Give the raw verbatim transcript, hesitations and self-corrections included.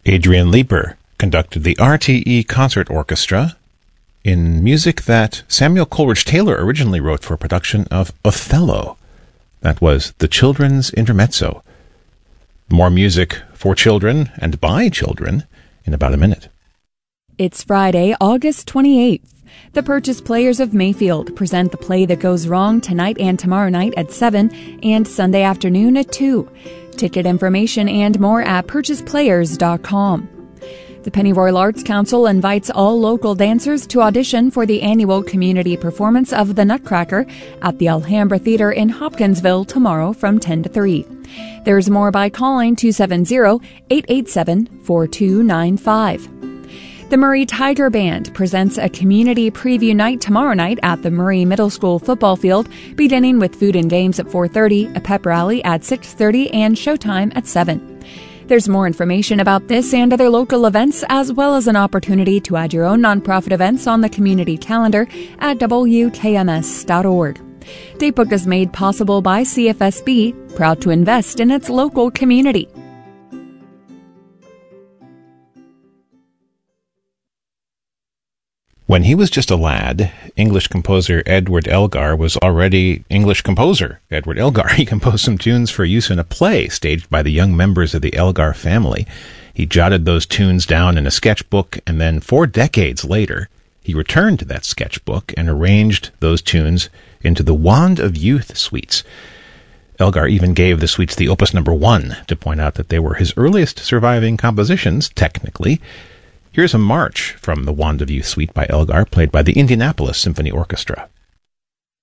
Adrian Leeper conducted the R T E Concert Orchestra in music that Samuel Coleridge Taylor originally wrote for a production of Othello. That was the Children's Intermezzo. More music for children and by children in about a minute. It's Friday, August twenty-eighth. The Purchase Players of Mayfield present The Play That Goes Wrong tonight and tomorrow night at seven and Sunday afternoon at two. Ticket information and more at purchase players dot com. The Pennyroyal Arts Council invites all local dancers to audition for the annual community performance of The Nutcracker at the Alhambra Theater in Hopkinsville tomorrow from ten to three. There's more by calling two seven zero, eight eight seven, four two nine five. The Murray Tiger Band presents a community preview night tomorrow night at the Murray Middle School football field, beginning with food and games at four thirty, a pep rally at six thirty, and showtime at seven. There's more information about this and other local events, as well as an opportunity to add your own nonprofit events on the community calendar at W K M S dot org. Datebook is made possible by C F S B, proud to invest in its local community. When he was just a lad, English composer Edward Elgar was already English composer Edward Elgar. He composed some tunes for use in a play staged by the young members of the Elgar family. He jotted those tunes down in a sketchbook, and then four decades later, he returned to that sketchbook and arranged those tunes into the Wand of Youth suites. Elgar even gave the suites the opus number one to point out that they were his earliest surviving compositions, technically. Here's a march from the Wand of Youth suite by Elgar, played by the Indianapolis Symphony Orchestra.